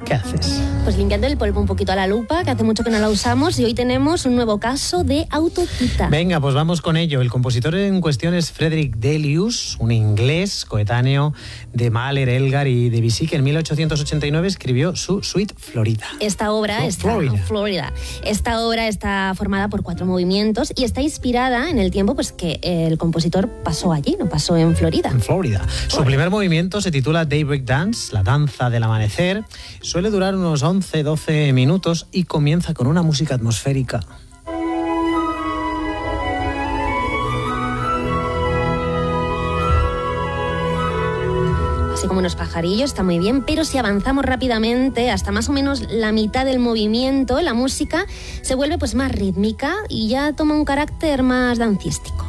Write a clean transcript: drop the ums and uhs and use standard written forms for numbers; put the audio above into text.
¿Qué haces? Pues limpiando el polvo un poquito a la lupa, que hace mucho que no la usamos, y hoy tenemos un nuevo caso de autocita. Venga, pues vamos con ello. El compositor en cuestión es Frederick Delius, un inglés coetáneo de Mahler, Elgar y Debussy, que en 1889 escribió su Suite Florida. Esta obra Esta obra está formada por 4 movimientos y está inspirada en el tiempo pues que el compositor pasó allí, no pasó en Florida. En Florida. Su primer movimiento se titula Daybreak Dance, la danza del amanecer. Suele durar unos 11-12 minutos y comienza con una música atmosférica. Así como unos pajarillos, está muy bien, pero si avanzamos rápidamente hasta más o menos la mitad del movimiento, la música se vuelve pues más rítmica y ya toma un carácter más dancístico.